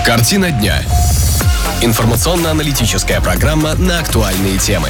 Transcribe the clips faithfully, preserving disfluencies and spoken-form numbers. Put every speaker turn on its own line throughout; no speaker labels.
Картина дня. Информационно-аналитическая программа на актуальные темы.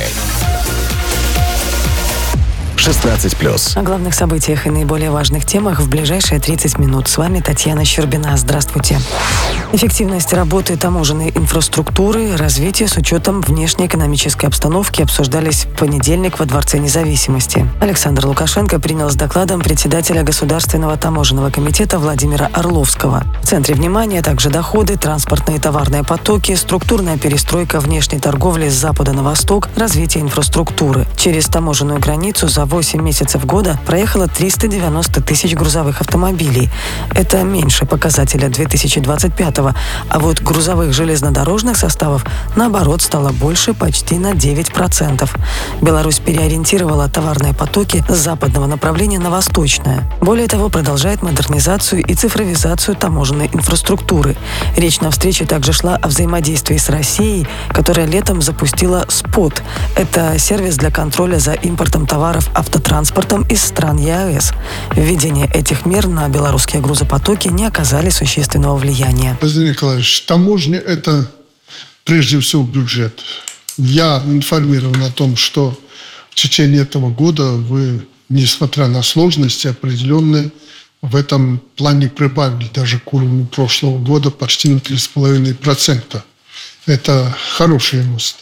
шестнадцать плюс.
О главных событиях и наиболее важных темах в ближайшие тридцать минут. С вами Татьяна Щербина. Здравствуйте. Эффективность работы таможенной инфраструктуры, развитие с учетом внешнеэкономической обстановки обсуждались в понедельник во Дворце независимости. Александр Лукашенко принял с докладом председателя Государственного таможенного комитета Владимира Орловского. В центре внимания также доходы, транспортные и товарные потоки, структурная перестройка внешней торговли с запада на восток, развитие инфраструктуры. Через таможенную границу за восемь месяцев года проехало триста девяносто тысяч грузовых автомобилей. Это меньше показателя две тысячи двадцать пятого, а вот грузовых железнодорожных составов, наоборот, стало больше почти на девять процентов. Беларусь переориентировала товарные потоки с западного направления на восточное. Более того, продолжает модернизацию и цифровизацию таможенной инфраструктуры. Речь на встрече также шла о взаимодействии с Россией, которая летом запустила СПОТ. Это сервис для контроля за импортом товаров автотранспортом из стран ЕАЭС. Введение этих мер на белорусские грузопотоки не оказали существенного влияния.
Владимир Николаевич, таможня – это прежде всего бюджет. Я информирован о том, что в течение этого года вы, несмотря на сложности определенные, в этом плане прибавили даже к уровню прошлого года почти на три с половиной процента. Это хороший рост.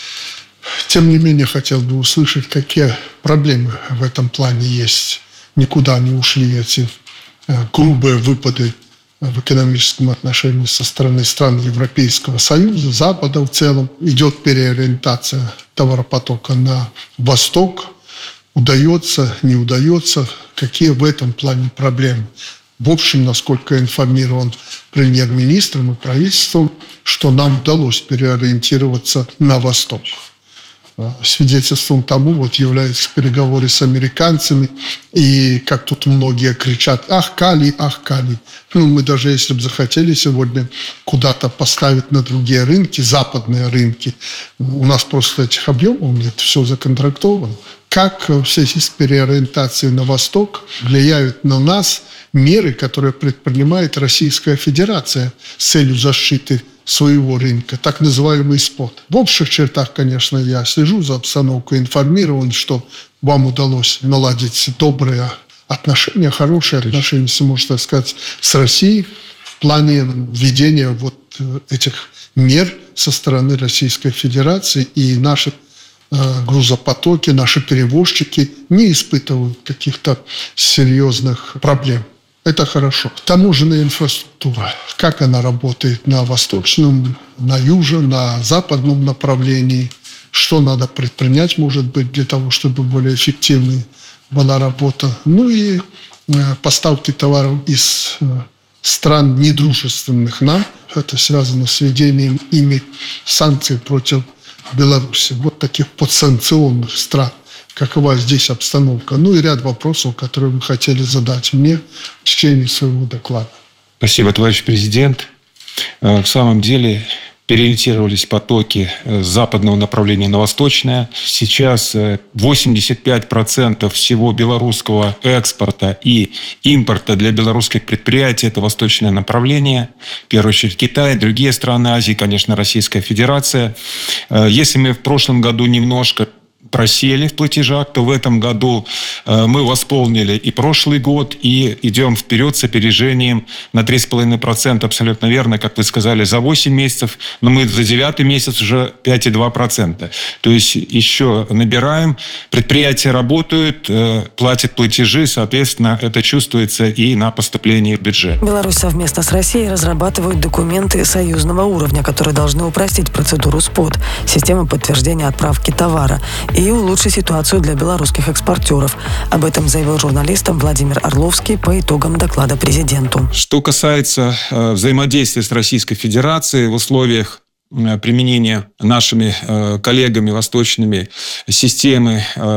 Тем не менее, хотел бы услышать, какие проблемы в этом плане есть. Никуда не ушли эти грубые выпады в экономическом отношении со стороны стран Европейского Союза, Запада в целом. Идет переориентация товаропотока на восток. Удается, не удается. Какие в этом плане проблемы? В общем, насколько информирован премьер-министром и правительством, что нам удалось переориентироваться на восток. Свидетельством тому вот являются переговоры с американцами. И как тут многие кричат: «Ах, Кали, ах, Кали». Ну, мы даже если бы захотели сегодня куда-то поставить на другие рынки, западные рынки, у нас просто этих объемов нет, все законтрактовано. Как в связи с переориентацией на восток влияют на нас меры, которые предпринимает Российская Федерация с целью защиты своего рынка, так называемый СПОТ. В общих чертах, конечно, я слежу за обстановкой, информирован, что вам удалось наладить добрые отношения, хорошие отношения, если можно так сказать, с Россией в плане введения вот этих мер со стороны Российской Федерации, и наши э, грузопотоки, наши перевозчики не испытывают каких-то серьезных проблем. Это хорошо. Таможенная инфраструктура. Как она работает на восточном, на южном, на западном направлении? Что надо предпринять, может быть, для того, чтобы более эффективной была работа? Ну и поставки товаров из стран недружественных нам. Это связано с введением ими санкций против Беларуси. Вот таких подсанкционных стран. Какова здесь обстановка? Ну и ряд вопросов, которые вы хотели задать мне в течение своего доклада.
Спасибо, товарищ президент. В самом деле переориентировались потоки с западного направления на восточное. Сейчас восемьдесят пять процентов всего белорусского экспорта и импорта для белорусских предприятий – это восточное направление. В первую очередь Китай, другие страны Азии, конечно, Российская Федерация. Если мы в прошлом году немножко просели в платежах, то в этом году э, мы восполнили и прошлый год, и идем вперед с опережением на три с половиной процента, абсолютно верно, как вы сказали, за восемь месяцев, но мы за девятый месяц уже пять целых два десятых процента. То есть еще набираем, предприятия работают, э, платят платежи, соответственно, это чувствуется и на поступлении в бюджет.
Беларусь совместно с Россией разрабатывают документы союзного уровня, которые должны упростить процедуру СПОТ, систему подтверждения отправки товара, и улучшить ситуацию для белорусских экспортеров. Об этом заявил журналистам Владимир Орловский по итогам доклада президенту.
Что касается э, взаимодействия с Российской Федерацией в условиях э, применения нашими э, коллегами восточными системы э,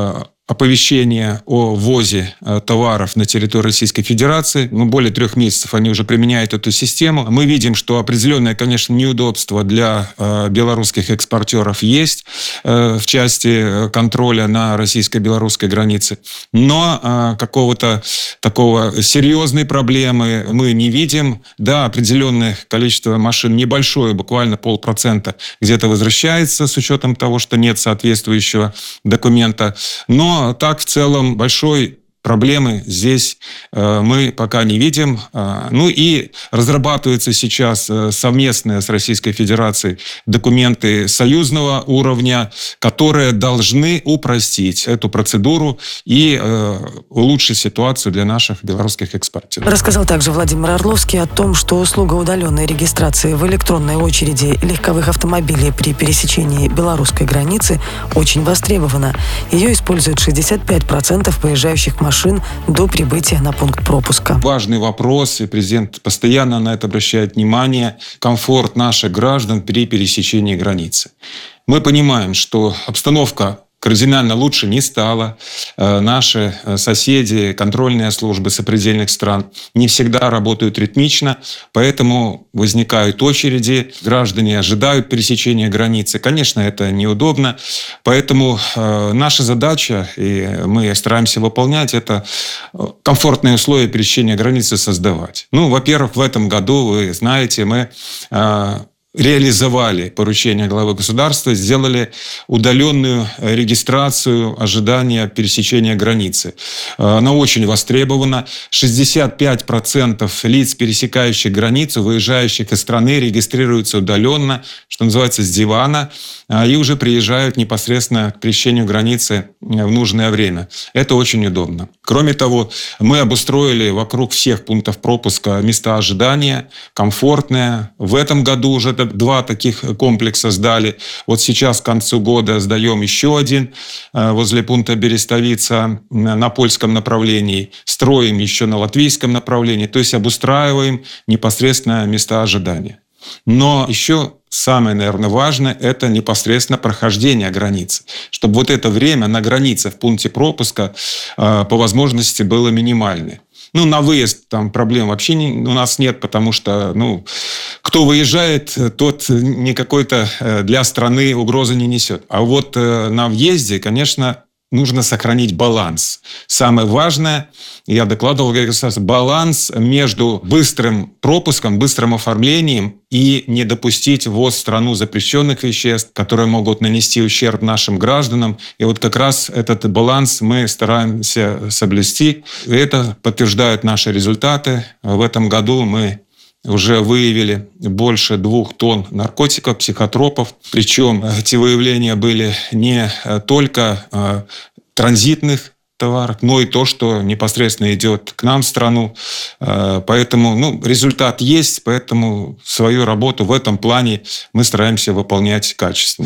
оповещение о ввозе товаров на территорию Российской Федерации. Ну, более трех месяцев они уже применяют эту систему. Мы видим, что определенное, конечно, неудобство для белорусских экспортеров есть в части контроля на российско-белорусской границе. Но какого-то такого серьезной проблемы мы не видим. Да, определенное количество машин, небольшое, буквально полпроцента, где-то возвращается с учетом того, что нет соответствующего документа. Но так в целом большой проблемы здесь э, мы пока не видим. Э, ну и разрабатываются сейчас э, совместные с Российской Федерацией документы союзного уровня, которые должны упростить эту процедуру и э, улучшить ситуацию для наших белорусских экспортеров.
Рассказал также Владимир Орловский о том, что услуга удаленной регистрации в электронной очереди легковых автомобилей при пересечении белорусской границы очень востребована. Ее используют шестьдесят пять процентов проезжающих машин машин до прибытия на пункт пропуска.
Важный вопрос, и президент постоянно на это обращает внимание, комфорт наших граждан при пересечении границы. Мы понимаем, что обстановка кардинально лучше не стало. Наши соседи, контрольные службы сопредельных стран не всегда работают ритмично, поэтому возникают очереди, граждане ожидают пересечения границы. Конечно, это неудобно, поэтому наша задача, и мы стараемся выполнять, это комфортные условия пересечения границы создавать. Ну, во-первых, в этом году, вы знаете, мы реализовали поручение главы государства, сделали удаленную регистрацию ожидания пересечения границы. Она очень востребована. шестьдесят пять процентов лиц, пересекающих границу, выезжающих из страны, регистрируются удаленно, что называется, с дивана, и уже приезжают непосредственно к пересечению границы в нужное время. Это очень удобно. Кроме того, мы обустроили вокруг всех пунктов пропуска места ожидания, комфортные. В этом году уже два таких комплекса сдали. Вот сейчас к концу года сдаем еще один возле пункта Берестовица на польском направлении. Строим еще на латвийском направлении. То есть обустраиваем непосредственно места ожидания. Но еще самое, наверное, важное – это непосредственно прохождение границы. Чтобы вот это время на границе в пункте пропуска по возможности было минимальное. Ну, на выезд там проблем вообще не, у нас нет, потому что, ну, кто выезжает, тот никакой-то для страны угрозы не несет. А вот на въезде, конечно, нужно сохранить баланс. Самое важное, я докладывал, баланс между быстрым пропуском, быстрым оформлением и не допустить ввоз в страну запрещенных веществ, которые могут нанести ущерб нашим гражданам. И вот как раз этот баланс мы стараемся соблюсти. И это подтверждают наши результаты. В этом году мы уже выявили больше двух тонн наркотиков, психотропов. Причем эти выявления были не только э, транзитных товаров, но и то, что непосредственно идет к нам в страну. Э, поэтому ну, результат есть, поэтому свою работу в этом плане мы стараемся выполнять качественно.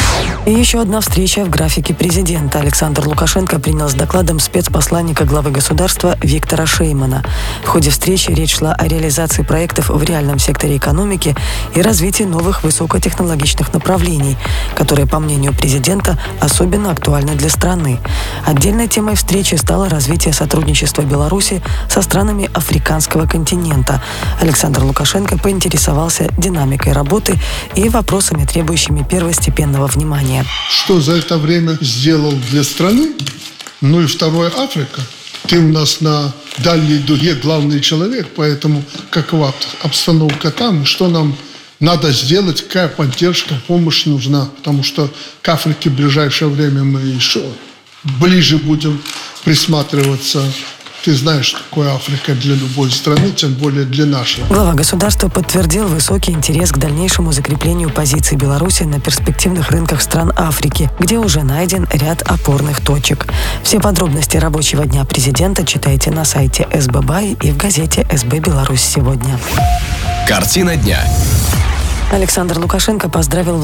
И еще одна встреча в графике президента. Александр Лукашенко принял с докладом спецпосланника главы государства Виктора Шеймана. В ходе встречи речь шла о реализации проектов в реальном секторе экономики и развитии новых высокотехнологичных направлений, которые, по мнению президента, особенно актуальны для страны. Отдельной темой встречи стало развитие сотрудничества Беларуси со странами африканского континента. Александр Лукашенко поинтересовался динамикой работы и вопросами, требующими первостепенного внимания.
Что за это время сделал для страны? Ну и второе, Африка. Ты у нас на дальней дуге главный человек, поэтому какова обстановка там, что нам надо сделать, какая поддержка, помощь нужна, потому что к Африке в ближайшее время мы еще ближе будем присматриваться. Ты знаешь, что такое Африка для любой страны, тем более для нашей.
Глава государства подтвердил высокий интерес к дальнейшему закреплению позиций Беларуси на перспективных рынках стран Африки, где уже найден ряд опорных точек. Все подробности рабочего дня президента читайте на сайте эс бэ бай и в газете эс бэ Беларусь сегодня.
Картина дня.
Александр Лукашенко поздравил